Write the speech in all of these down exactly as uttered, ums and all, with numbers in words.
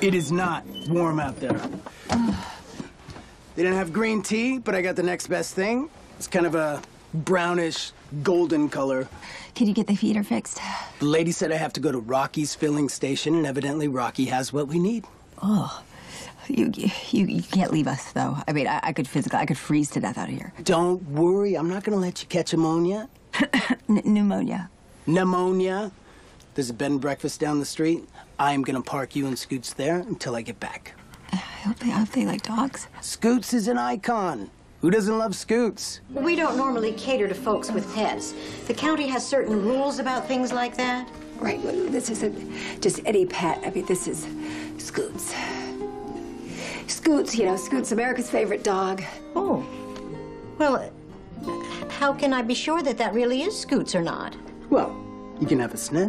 It is not warm out there. They didn't have green tea, but I got the next best thing. It's kind of a brownish, golden color. Can you get the heater fixed? The lady said I have to go to Rocky's filling station, and evidently Rocky has what we need. Oh, you you, you can't leave us, though. I mean, I, I could physically, I could freeze to death out of here. Don't worry, I'm not gonna let you catch ammonia. N pneumonia. Pneumonia. There's a bed and breakfast down the street. I'm gonna park you and Scoots there until I get back. I hope they, I hope they like dogs. Scoots is an icon. Who doesn't love Scoots? We don't normally cater to folks with pets. The county has certain rules about things like that. Right, well, this isn't just any pet. I mean, this is Scoots. Scoots, you know, Scoots, America's favorite dog. Oh. Well, how can I be sure that that really is Scoots or not? Well, you can have a sniff.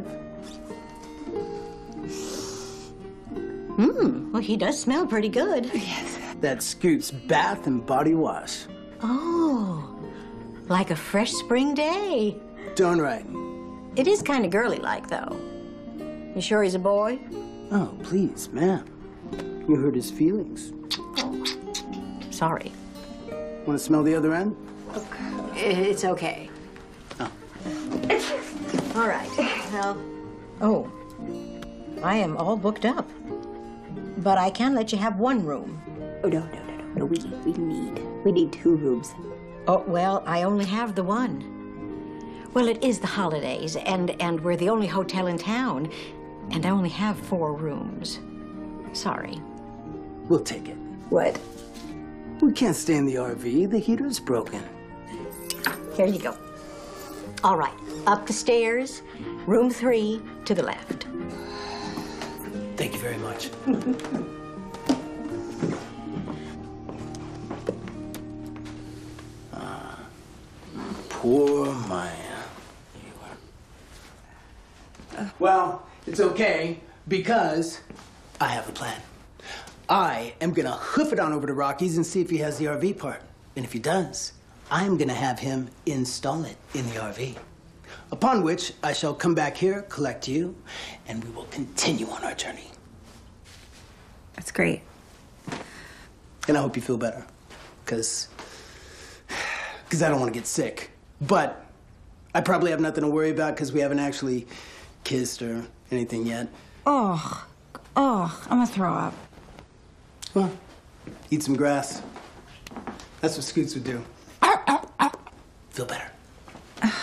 Hmm, well, he does smell pretty good. Yes. That's Scoots bath and body wash. Oh, like a fresh spring day. Darn right. It is kind of girly-like, though. You sure he's a boy? Oh, please, ma'am. You hurt his feelings. Sorry. Want to smell the other end? It's okay. Oh. All right. Well, oh, I am all booked up. But I can let you have one room. Oh, no, no, no, no, no, we, we need, we need two rooms. Oh, well, I only have the one. Well, it is the holidays, and, and we're the only hotel in town, and I only have four rooms. Sorry. We'll take it. What? We can't stay in the R V. The heater's broken. Here you go. All right, up the stairs, room three to the left. Thank you very much. uh, poor Maya. Well, it's okay, because I have a plan. I am gonna hoof it on over to Rocky's and see if he has the R V part. And if he does, I'm gonna have him install it in the R V. Upon which I shall come back here, collect you, and we will continue on our journey. That's great. And I hope you feel better, because because I don't want to get sick. But I probably have nothing to worry about because we haven't actually kissed or anything yet. Oh, oh, I'm gonna throw up. Well, eat some grass. That's what Scoots would do. Feel better.